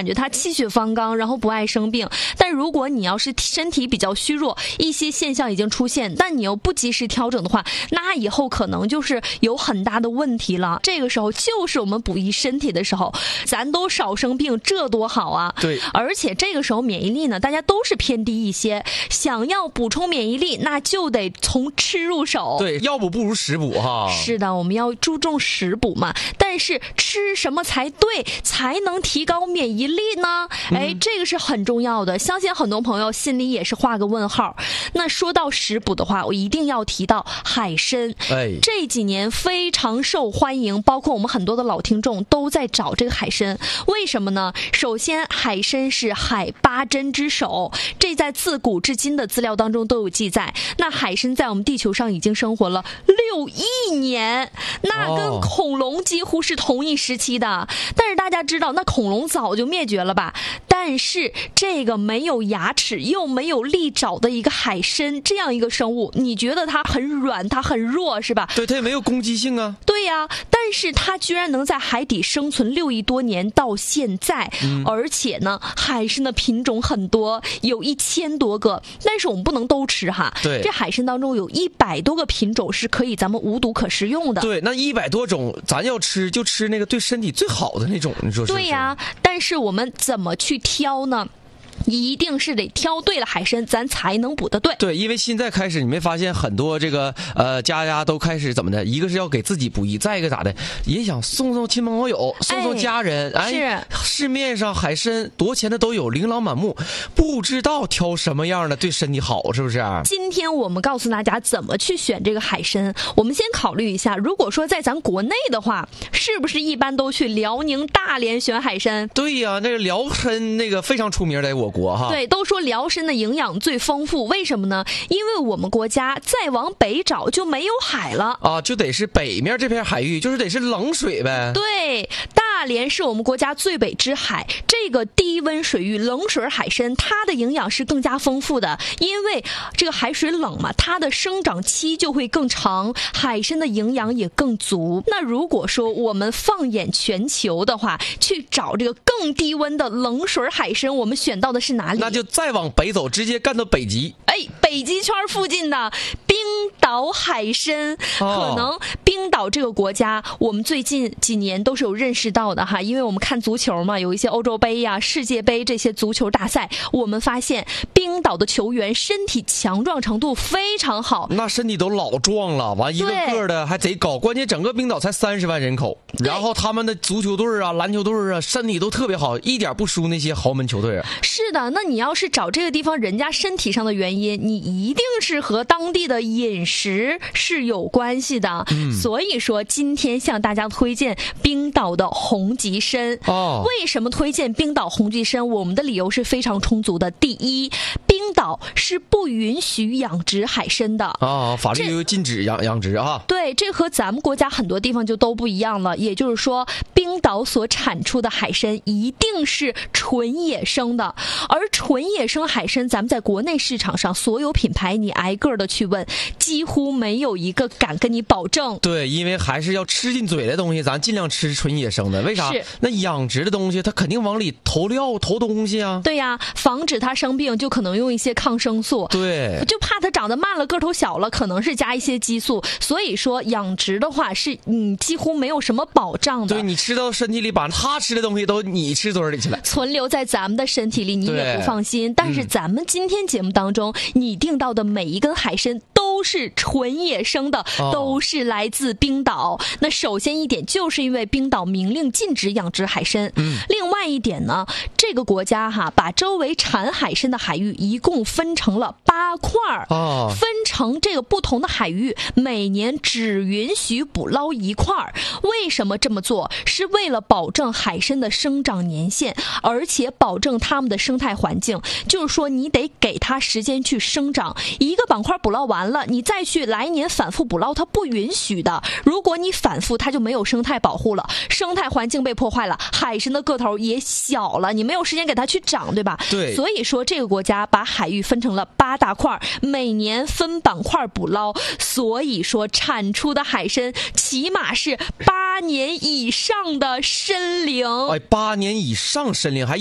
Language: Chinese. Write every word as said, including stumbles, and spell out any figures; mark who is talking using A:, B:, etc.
A: 感觉它气血方刚，然后不爱生病。但如果你要是身体比较虚弱，一些现象已经出现，但你又不及时调整的话，那以后可能就是有很大的问题了。这个时候就是我们补益身体的时候，咱都少生病，这多好啊！
B: 对，
A: 而且这个时候免疫力呢，大家都是偏低一些，想要补充免疫力，那就得从吃入手。
B: 对，药补不如食补哈。
A: 是的，我们要注重食补嘛。但是吃什么才对，才能提高免疫力呢？
B: 嗯、
A: 哎，这个是很重要的。相信很多朋友心里也是画个问号。那说到食补的话，我一定要提到海参。
B: 哎，
A: 这几年非常受欢迎，包括我们很多的老听众都在找这个海参。为什么呢？首先，海参是海八珍之首，这在自古至今的资料当中都有记载。那海参在我们地球上已经生活了六亿年，那跟恐龙几乎是同一时期的。哦、但是大家知道，那恐龙早就灭绝了吧？但是这个没有牙齿又没有利爪的一个海参，这样一个生物，你觉得它很软，它很弱是吧？
B: 对，它也没有攻击性啊。
A: 对呀、啊，但是它居然能在海底生存六亿多年到现在，嗯、而且呢，海参的品种很多，有一千多个，但是我们不能都吃哈。
B: 对，
A: 这海参当中有一百多个品种是可以咱们无毒可食用的。
B: 对，那一百多种，咱要吃就吃那个对身体最好的那种，你说是不是？
A: 对呀、啊，但是我们怎么去挑呢？一定是得挑对了海参，咱才能补得对。
B: 对，因为现在开始，你没发现很多这个呃家家都开始怎么的？一个是要给自己补益，再一个咋的，也想送送亲朋好友，送送家人。哎，
A: 哎
B: 是市面上海参多钱的都有，琳琅满目，不知道挑什么样的对身体好，是不是？
A: 今天我们告诉大家怎么去选这个海参。我们先考虑一下，如果说在咱国内的话，是不是一般都去辽宁、大连选海参？
B: 对呀、啊，那个辽参那个非常出名，在我国哈。
A: 对，都说辽参的营养最丰富，为什么呢？因为我们国家再往北找就没有海了
B: 啊，就得是北面这片海域，就是得是冷水呗。
A: 对，大连是我们国家最北之海，这个低温水域冷水海参，它的营养是更加丰富的，因为这个海水冷嘛，它的生长期就会更长，海参的营养也更足。那如果说我们放眼全球的话，去找这个更低温的冷水海参，我们选到的是哪里？
B: 那就再往北走，直接干到北极。
A: 哎，北极圈附近的冰岛海参，哦、可能冰岛这个国家，我们最近几年都是有认识到的哈，因为我们看足球嘛，有一些欧洲杯呀、世界杯这些足球大赛，我们发现冰岛的球员身体强壮程度非常好，
B: 那身体都老壮了，完一个个的还贼高，关键整个冰岛才三十万人口，然后他们的足球队啊、篮球队啊，身体都特别好，一点不输那些豪门球队啊。
A: 是的，那你要是找这个地方人家身体上的原因，你一定是和当地的饮食是有关系的。嗯、所以说今天向大家推荐冰岛的红极参。哦，为什么推荐冰岛红极参？我们的理由是非常充足的。第一，冰岛是不允许养殖海参的。
B: 啊，法律禁止养养殖啊。
A: 对，这和咱们国家很多地方就都不一样了。也就是说，冰岛所产出的海参一定是纯野生的。而纯野生海参，咱们在国内市场上所有品牌你挨个的去问，几乎没有一个敢跟你保证。
B: 对，因为还是要吃进嘴的东西，咱尽量吃纯野生的。为啥？那养殖的东西，它肯定往里投料、投东西啊。
A: 对呀，防止它生病，就可能用一些抗生素。
B: 对，
A: 就怕它长得慢了、个头小了，可能是加一些激素。所以说，养殖的话是你几乎没有什么保障的。
B: 对，你吃到身体里，把它吃的东西都你吃嘴里去了，
A: 存留在咱们的身体里，你也不放心。但是咱们今天节目当中，你订到的每一根海参都是纯野生的，哦、都是来自冰岛。那首先一点，就是因为冰岛明令禁止养殖海参。嗯，另外一点呢，这个国家哈，把周围产海参的海域一共分成了八块儿，哦、分成这个不同的海域，每年只允许捕捞一块儿。为什么这么做？是为了保证海参的生长年限，而且保证它们的生态环境。就是说，你得给它时间去生长。一个板块捕捞完了，你再去来年反复捕捞，它不允许的。如果你反复，它就没有生态保护了，生态环境被破坏了，海参的个头也小了，你没有时间给它去长，对吧？
B: 对。
A: 所以说，这个国家把海域分成了八大块，每年分板块捕捞，所以说产出的海参起码是八年以上的参龄。
B: 哎，八年以上参龄还。